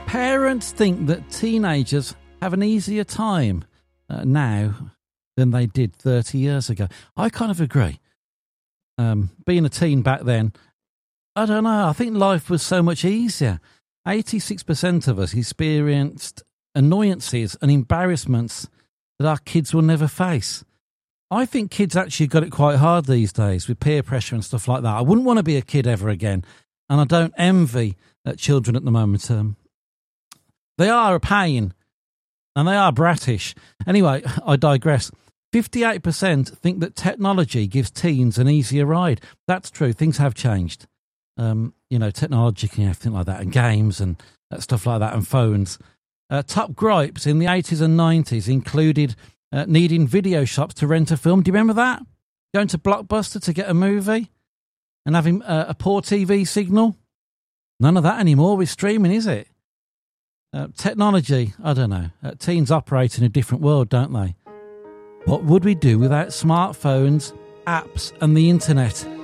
Parents think that teenagers have an easier time now than they did 30 years ago. I kind of agree. Being a teen back then, I don't know, I think life was so much easier. 86% of us experienced annoyances and embarrassments that our kids will never face. I think kids actually got it quite hard these days with peer pressure and stuff like that. I wouldn't want to be a kid ever again, and I don't envy children at the moment. They are a pain, and they are brattish. Anyway, I digress. 58% think that technology gives teens an easier ride. That's true. Things have changed. Technology and everything like that, and games and stuff like that, and phones. Top gripes in the 80s and 90s included needing video shops to rent a film. Do you remember that? Going to Blockbuster to get a movie and having a poor TV signal? None of that anymore with streaming, is it? Technology, I don't know. Teens operate in a different world, don't they? What would we do without smartphones, apps and the internet?